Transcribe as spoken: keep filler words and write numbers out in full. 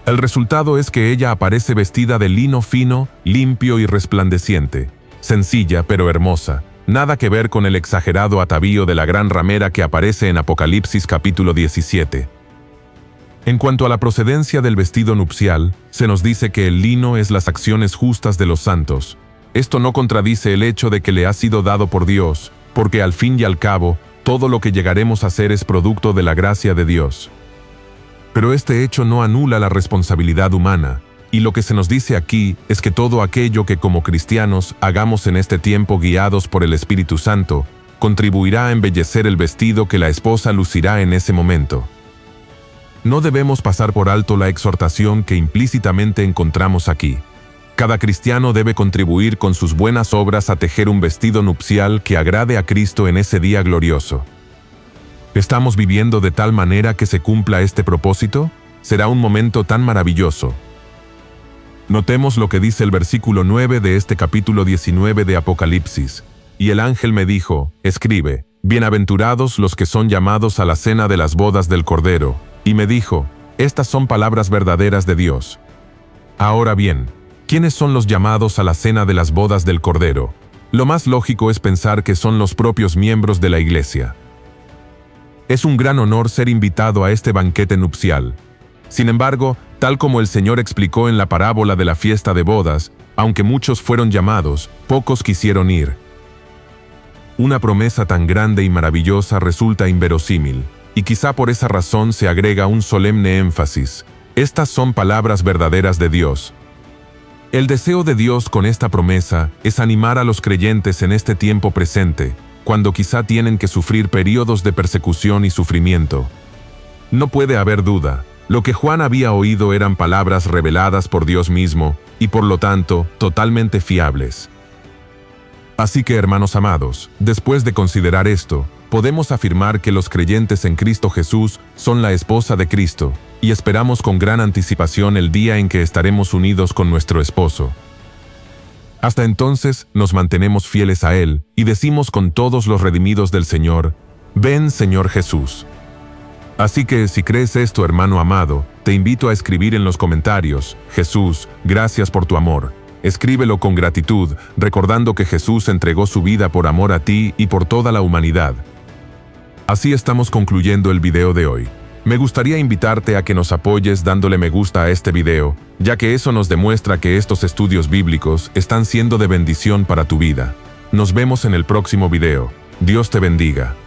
El resultado es que ella aparece vestida de lino fino, limpio y resplandeciente, sencilla pero hermosa, nada que ver con el exagerado atavío de la gran ramera que aparece en Apocalipsis capítulo diecisiete. En cuanto a la procedencia del vestido nupcial, se nos dice que el lino es las acciones justas de los santos. Esto no contradice el hecho de que le ha sido dado por Dios, porque al fin y al cabo, todo lo que llegaremos a hacer es producto de la gracia de Dios. Pero este hecho no anula la responsabilidad humana, y lo que se nos dice aquí es que todo aquello que como cristianos hagamos en este tiempo guiados por el Espíritu Santo, contribuirá a embellecer el vestido que la esposa lucirá en ese momento. No debemos pasar por alto la exhortación que implícitamente encontramos aquí. Cada cristiano debe contribuir con sus buenas obras a tejer un vestido nupcial que agrade a Cristo en ese día glorioso. ¿Estamos viviendo de tal manera que se cumpla este propósito? Será un momento tan maravilloso. Notemos lo que dice el versículo nueve de este capítulo diecinueve de Apocalipsis. Y el ángel me dijo, escribe, bienaventurados los que son llamados a la cena de las bodas del Cordero. Y me dijo, estas son palabras verdaderas de Dios. Ahora bien, ¿quiénes son los llamados a la cena de las bodas del Cordero? Lo más lógico es pensar que son los propios miembros de la Iglesia. Es un gran honor ser invitado a este banquete nupcial. Sin embargo, tal como el Señor explicó en la parábola de la fiesta de bodas, aunque muchos fueron llamados, pocos quisieron ir. Una promesa tan grande y maravillosa resulta inverosímil, y quizá por esa razón se agrega un solemne énfasis. Estas son palabras verdaderas de Dios. El deseo de Dios con esta promesa es animar a los creyentes en este tiempo presente, cuando quizá tienen que sufrir periodos de persecución y sufrimiento. No puede haber duda, lo que Juan había oído eran palabras reveladas por Dios mismo, y por lo tanto, totalmente fiables. Así que, hermanos amados, después de considerar esto, podemos afirmar que los creyentes en Cristo Jesús son la esposa de Cristo, y esperamos con gran anticipación el día en que estaremos unidos con nuestro esposo. Hasta entonces, nos mantenemos fieles a Él, y decimos con todos los redimidos del Señor, ven Señor Jesús. Así que, si crees esto, hermano amado, te invito a escribir en los comentarios, Jesús, gracias por tu amor. Escríbelo con gratitud, recordando que Jesús entregó su vida por amor a ti y por toda la humanidad. Así estamos concluyendo el video de hoy. Me gustaría invitarte a que nos apoyes dándole me gusta a este video, ya que eso nos demuestra que estos estudios bíblicos están siendo de bendición para tu vida. Nos vemos en el próximo video. Dios te bendiga.